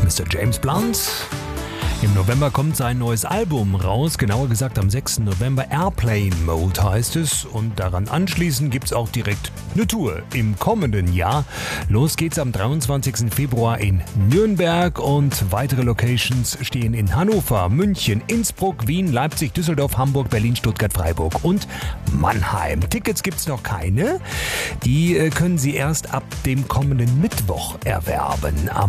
ist der James Blunt. Im November kommt sein neues Album raus, genauer gesagt am 6. November. Airplane Mode heißt es, und daran anschließend gibt's auch direkt eine Tour im kommenden Jahr. Los geht's am 23. Februar in Nürnberg und weitere Locations stehen in Hannover, München, Innsbruck, Wien, Leipzig, Düsseldorf, Hamburg, Berlin, Stuttgart, Freiburg und Mannheim. Tickets gibt's noch keine. Die können Sie erst ab dem kommenden Mittwoch erwerben. Am